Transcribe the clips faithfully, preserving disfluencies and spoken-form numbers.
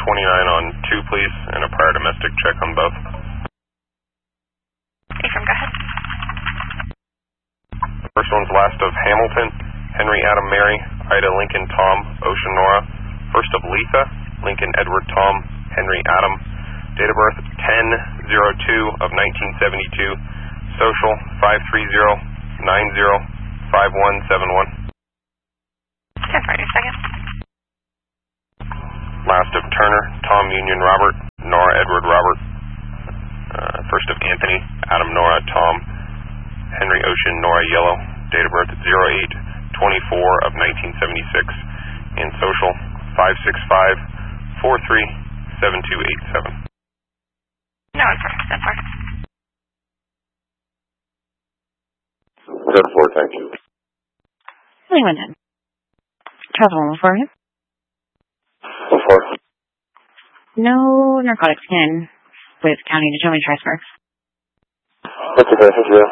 twenty-nine on two, please, and a prior domestic check on both. Affirm, go ahead. The first one's last of Hamilton, Henry Adam Mary, Ida Lincoln Tom, Ocean Nora. First of Letha, Lincoln Edward Tom, Henry Adam. Date of birth ten oh two of nineteen seventy-two. Social five three zero nine zero five one seven one. ten for your second. Last of Turner, Tom Union Robert, Nora Edward Robert. Uh, first of Anthony, Adam Nora Tom, Henry Ocean Nora Yellow. Date of birth zero eight twenty-four of nineteen seventy-six. And social five six five four three seven two eight seven. No, affirm, ten four. ten four, thank you. Anyone ten. Travel one for you. ten four. No narcotics in with county to Joey transfer. That's okay, thank you.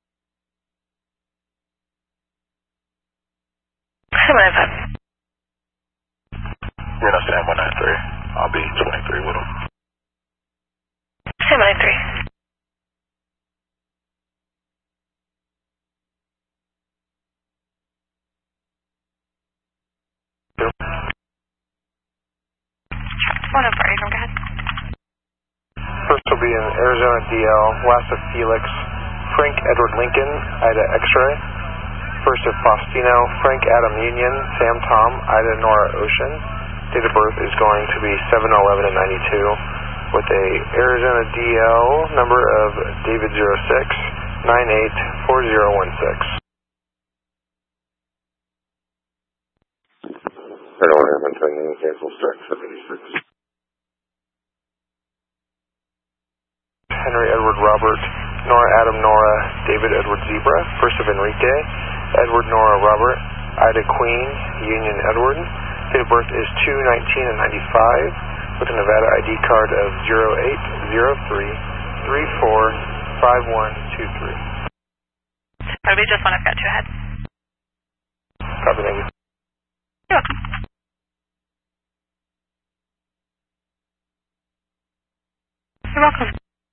seven nine five. You're not saying one nine three. I'll be twenty-three with him. seven nine three. one oh four, Affirm, go ahead. First will be in Arizona D L, last of Felix, Frank Edward Lincoln, Ida X-ray. First of Faustino, Frank Adam Union, Sam Tom, Ida Nora Ocean. Date of birth is going to be seven eleven and ninety-two with a Arizona D L number of David zero six nine eight four zero one six. I don't have anything cancel start seventy-six. Henry Edward Robert, Nora Adam Nora, David Edward Zebra. First of Enrique, Edward Nora Robert, Ida Queen, Union Edward. Date of birth is two nineteen and ninety-five with a Nevada I D card of zero eight zero three three four five one two three. That'll be just one. I've got two ahead. Copy, thank you. You're welcome. You're welcome.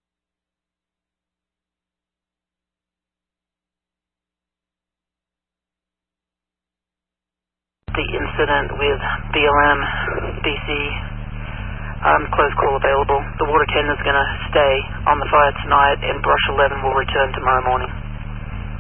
The incident with B L M, D C, um, closed call available. The water tender is going to stay on the fire tonight, and Brush eleven will return tomorrow morning.